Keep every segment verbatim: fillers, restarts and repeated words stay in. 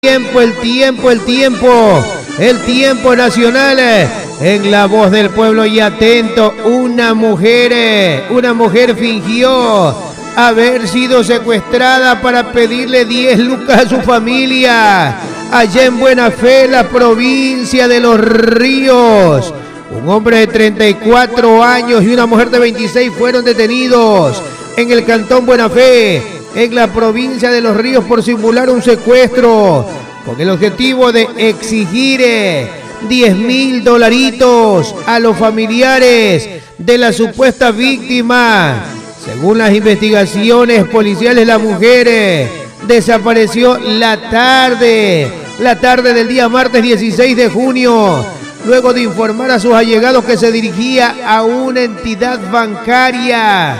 tiempo, el tiempo, el tiempo, el tiempo nacional, en la voz del pueblo y atento, una mujer, una mujer fingió haber sido secuestrada para pedirle diez lucas a su familia, allá en Buena Fe, la provincia de Los Ríos. Un hombre de treinta y cuatro años y una mujer de veintiséis fueron detenidos en el cantón Buena Fe, en la provincia de Los Ríos, por simular un secuestro con el objetivo de exigir diez mil dolaritos a los familiares de la supuesta víctima. Según las investigaciones policiales, la mujer desapareció la tarde, la tarde del día martes dieciséis de junio, luego de informar a sus allegados que se dirigía a una entidad bancaria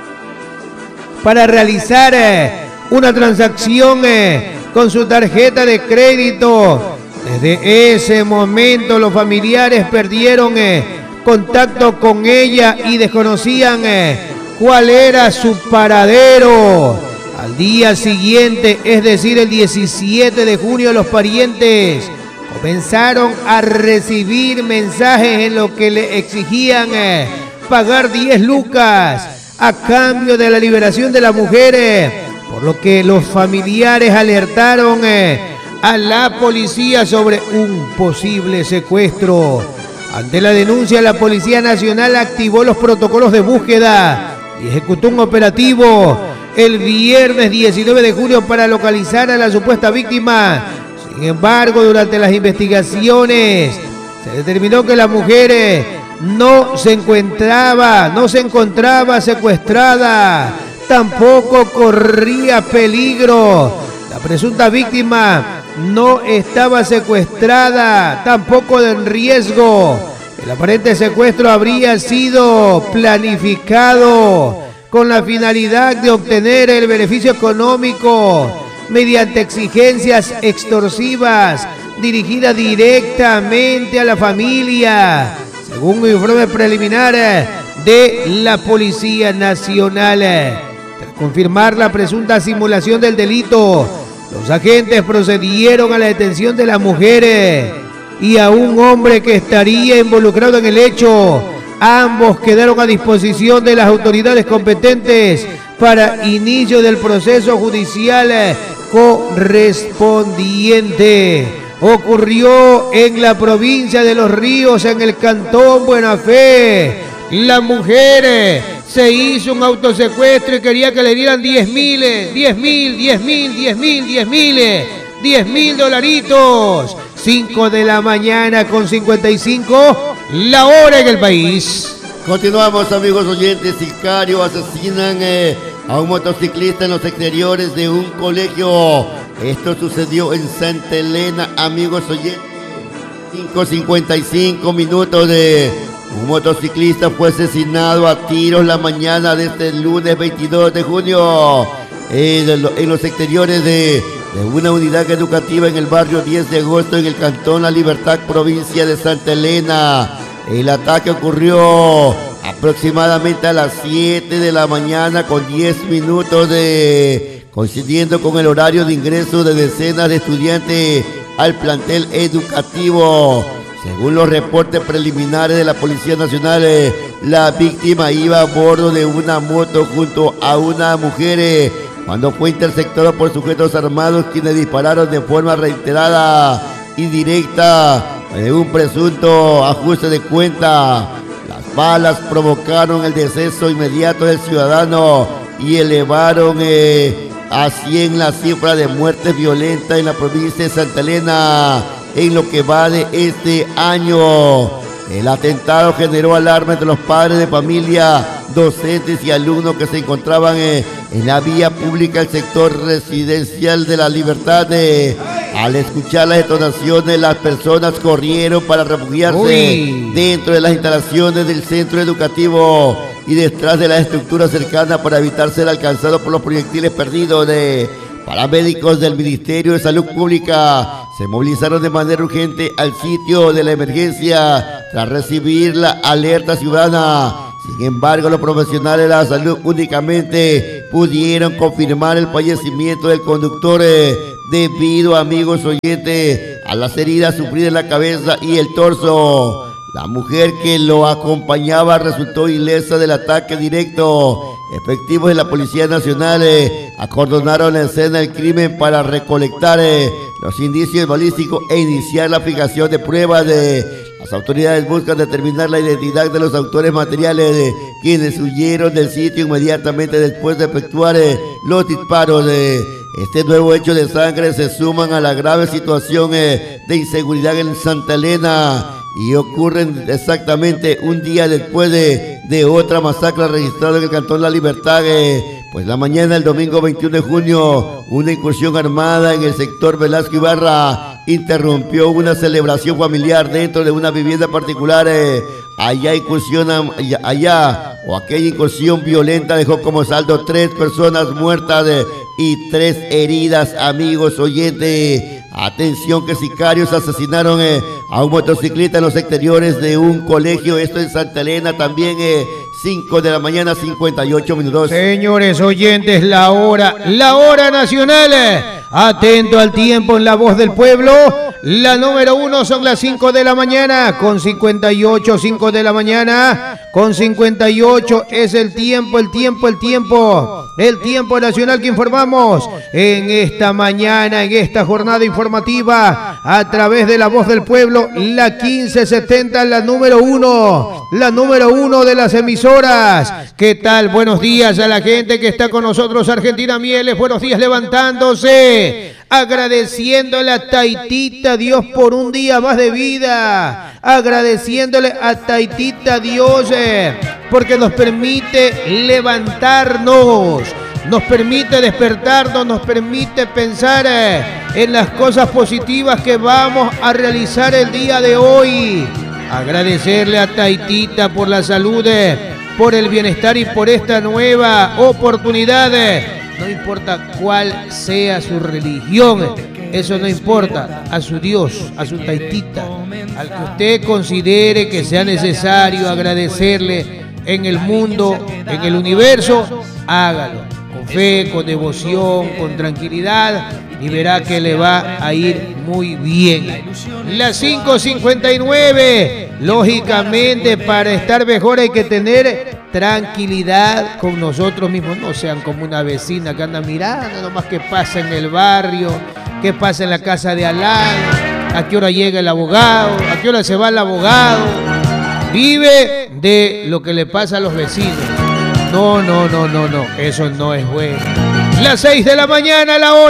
para realizar eh, una transacción eh, con su tarjeta de crédito. Desde ese momento los familiares perdieron eh, contacto con ella y desconocían eh, cuál era su paradero. Al día siguiente, es decir, el diecisiete de junio, los parientes comenzaron a recibir mensajes en los que le exigían eh, pagar diez lucas a cambio de la liberación de la mujer, por lo que los familiares alertaron eh, a la policía sobre un posible secuestro. Ante la denuncia, la Policía Nacional activó los protocolos de búsqueda y ejecutó un operativo el viernes diecinueve de junio para localizar a la supuesta víctima. Sin embargo, durante las investigaciones se determinó que la mujer eh, no se encontraba, no se encontraba secuestrada, tampoco corría peligro. La presunta víctima no estaba secuestrada, tampoco en riesgo. El aparente secuestro habría sido planificado con la finalidad de obtener el beneficio económico mediante exigencias extorsivas dirigidas directamente a la familia, según un informe preliminar de la Policía Nacional. Tras confirmar la presunta simulación del delito, los agentes procedieron a la detención de la mujer y a un hombre que estaría involucrado en el hecho. Ambos quedaron a disposición de las autoridades competentes para inicio del proceso judicial correspondiente. Ocurrió en la provincia de Los Ríos, en el cantón Buena Fe. La mujer se hizo un autosecuestro y quería que le dieran diez mil, diez mil, diez mil, diez mil, diez mil, diez mil dolaritos. cinco de la mañana con cincuenta y cinco, la hora en el país. Continuamos, amigos oyentes. Sicario asesinan eh, a un motociclista en los exteriores de un colegio. Esto sucedió en Santa Elena, amigos oyentes. cinco cincuenta y cinco minutos de un motociclista fue asesinado a tiros la mañana de este lunes veintidós de junio eh, en los exteriores de, de una unidad educativa en el barrio diez de agosto, en el cantón La Libertad, provincia de Santa Elena. El ataque ocurrió aproximadamente a las siete de la mañana con diez minutos de coincidiendo con el horario de ingreso de decenas de estudiantes al plantel educativo. Según los reportes preliminares de la Policía Nacional, eh, la víctima iba a bordo de una moto junto a una mujer eh, cuando fue interceptada por sujetos armados, quienes dispararon de forma reiterada y directa en un presunto ajuste de cuenta. Las balas provocaron el deceso inmediato del ciudadano y elevaron eh, a cien la cifra de muertes violentas en la provincia de Santa Elena en lo que va de este año. El atentado generó alarma entre los padres de familia, docentes y alumnos que se encontraban eh, en la vía pública del sector residencial de La Libertad. Eh, al escuchar las detonaciones, las personas corrieron para refugiarse Uy. dentro de las instalaciones del centro educativo y detrás de la estructura cercana para evitar ser alcanzados por los proyectiles perdidos. De paramédicos del Ministerio de Salud Pública se movilizaron de manera urgente al sitio de la emergencia tras recibir la alerta ciudadana. Sin embargo, los profesionales de la salud únicamente pudieron confirmar el fallecimiento del conductor eh, debido, amigos oyentes, a las heridas sufridas en la cabeza y el torso. La mujer que lo acompañaba resultó ilesa del ataque directo. Efectivos de la Policía Nacional eh, acordonaron la escena del crimen para recolectar eh, los indicios balísticos e iniciar la fijación de pruebas. De las autoridades buscan determinar la identidad de los autores materiales de quienes huyeron del sitio inmediatamente después de efectuar eh, los disparos. Eh. Este nuevo hecho de sangre se suman a la grave situación eh, de inseguridad en Santa Elena y ocurren exactamente un día después de, de otra masacre registrada en el Cantón La Libertad. Eh, pues la mañana del domingo veintiuno de junio, una incursión armada en el sector Velasco Ibarra interrumpió una celebración familiar dentro de una vivienda particular. Eh, allá incursión, allá, allá o aquella incursión violenta dejó como saldo tres personas muertas eh, y tres heridas, amigos oyentes. Atención que sicarios asesinaron eh, a un motociclista en los exteriores de un colegio, esto en Santa Elena, también eh, cinco de la mañana, cincuenta y ocho minutos. Señores oyentes, la hora, la hora nacional, atento al tiempo en la voz del pueblo, la número uno son las cinco de la mañana, con cincuenta y ocho, cinco de la mañana, con cincuenta y ocho es el tiempo, el tiempo, el tiempo, el tiempo nacional que informamos en esta mañana, en esta jornada informativa, a través de la voz del pueblo, la quince setenta, la número uno, la número uno de las emisoras. ¿Qué tal? Buenos días a la gente que está con nosotros, Argentina Mieles, buenos días levantándose, agradeciéndole a Taitita Dios por un día más de vida, agradeciéndole a Taitita Dios eh, porque nos permite levantarnos, nos permite despertarnos, nos permite pensar eh, en las cosas positivas que vamos a realizar el día de hoy. Agradecerle a Taitita por la salud, eh, por el bienestar y por esta nueva oportunidad. Eh. No importa cuál sea su religión, eh, eso no importa, a su Dios, a su Taitita, al que usted considere que sea necesario agradecerle en el mundo, en el universo, hágalo. Con fe, con devoción, con tranquilidad, y verá que le va a ir muy bien. Las cinco cincuenta y nueve, lógicamente para estar mejor hay que tener tranquilidad con nosotros mismos. No sean como una vecina que anda mirando nomás qué pasa en el barrio, qué pasa en la casa de al lado, a qué hora llega el abogado, a qué hora se va el abogado. Vive de lo que le pasa a los vecinos. No, no, no, no, no, eso no es bueno. Las seis de la mañana, la hora.